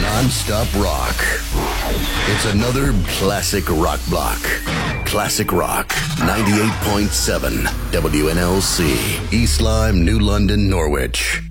Non-stop rock. It's another classic rock block. Classic Rock 98.7 WNLC. East Lyme, New London, Norwich.